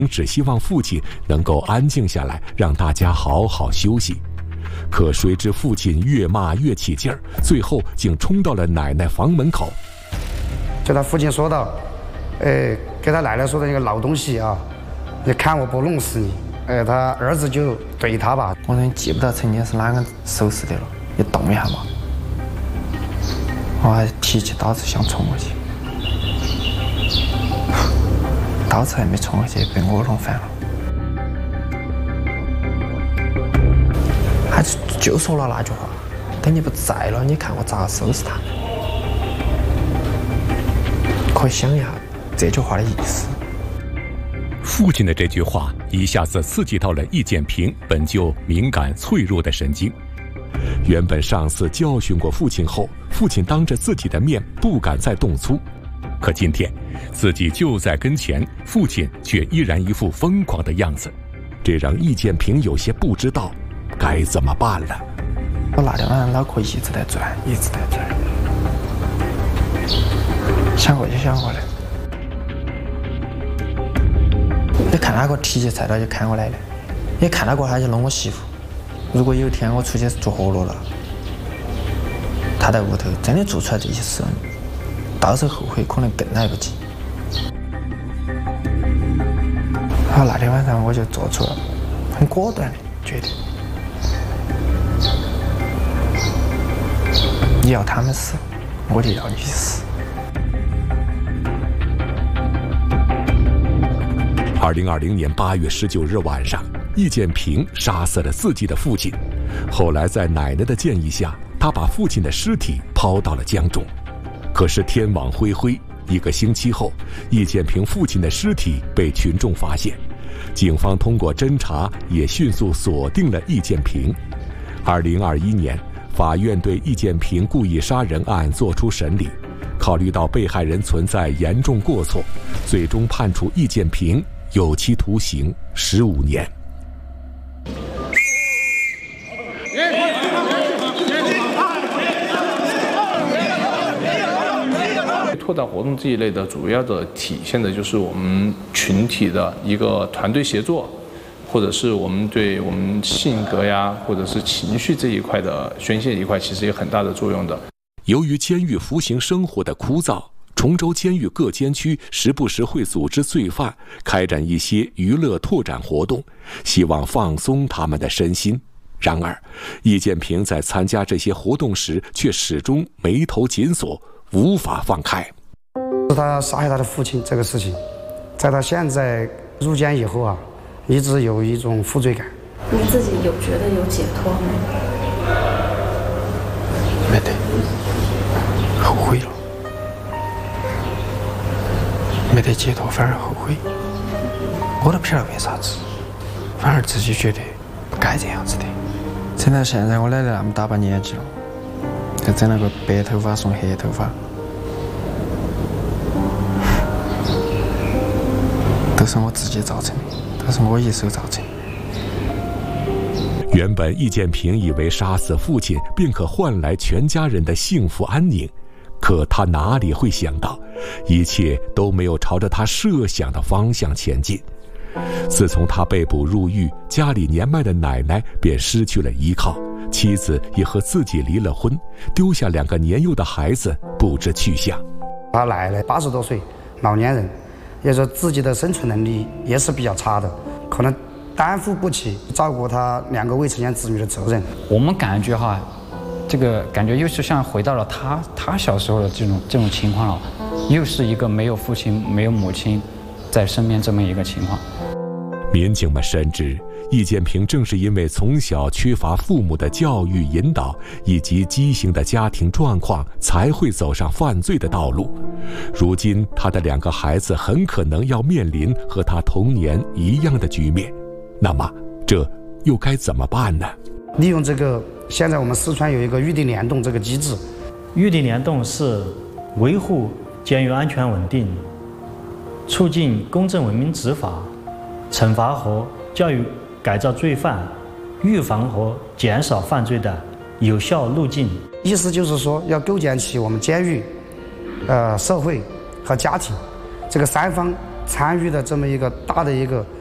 只希望父亲能够安静下来，让大家好好休息。可谁知父亲越骂越起劲儿，最后竟冲到了奶奶房门口。 就他父亲说道：“给他奶奶说的那个老东西啊，你看我不弄死你！”他儿子就怼他吧。 我说你记不得曾经是哪个手势的了，你动一下嘛。我还提起刀子想冲过去，刀子还没冲过去，被我弄翻了。他就说了那句话：“等你不在了，你看我咋收拾他。”可以想一下这句话的意思。 父亲的这句话一下子刺激到了易建平本就敏感脆弱的神经。原本上次教训过父亲后，父亲当着自己的面不敢再动粗，可今天自己就在跟前，父亲却依然一副疯狂的样子，这让易建平有些不知道该怎么办了。 我那天晚上脑壳一直在转，一直在转，想过去想过来。你看哪个提起菜刀就看我来了，你看哪个他就弄我媳妇。如果有一天我出去做活路了，他在屋头真的做出来这些事，到时候后悔可能更来不及。然后那天晚上我就做出了很果断的决定，你要他们死，我就要你死。 2020年8月19日晚上，易建平杀死了自己的父亲。后来在奶奶的建议下，他把父亲的尸体抛到了江中。可是天网恢恢，1个星期后，易建平父亲的尸体被群众发现，警方通过侦查也迅速锁定了易建平。2021年，法院对易建平故意杀人案作出审理，考虑到被害人存在严重过错，最终判处易建平有期徒刑15年。 拓展活动这一类的主要的体现的就是我们群体的一个团队协作，或者是我们对我们性格呀，或者是情绪这一块的宣泄一块，其实有很大的作用的。 由于监狱服刑生活的枯燥，崇州监狱各监区时不时会组织罪犯开展一些娱乐拓展活动，希望放松他们的身心。然而，易建平在参加这些活动时却始终眉头紧锁，无法放开。 他杀害他的父亲这个事情，在他现在入监以后啊，一直有一种负罪感。 你自己有觉得有解脱吗？ 没得，后悔了。没得解脱，反而后悔。我都不晓得为啥子，反而自己觉得不该这样子的。真到现在我奶奶那么大把年纪了，就整那个白头发送黑头发，都是我自己造成的，都是我一手造成的。 原本易建平以为杀死父亲便可换来全家人的幸福安宁，可他哪里会想到，一切都没有朝着他设想的方向前进。自从他被捕入狱，家里年迈的奶奶便失去了依靠，妻子也和自己离了婚，丢下2个年幼的孩子不知去向。 他奶奶80多岁，老年人，也说自己的生存能力也是比较差的，可能担负不起照顾他2个未成年子女的责任。 我们感觉哈，这个感觉又是像回到了他小时候的这种情况了，又是一个没有父亲没有母亲在身边这么一个情况。 民警们深知，易建平正是因为从小缺乏父母的教育引导以及畸形的家庭状况，才会走上犯罪的道路。如今他的2个孩子很可能要面临和他童年一样的局面，那么这又该怎么办呢？ 利用这个，现在我们四川有一个预定联动这个机制。 预定联动是维护监狱安全稳定，促进公正文明执法，惩罚和教育改造罪犯，预防和减少犯罪的有效路径。 意思就是说，要构建起我们监狱、社会和家庭这个3方参与的这么一个大的一个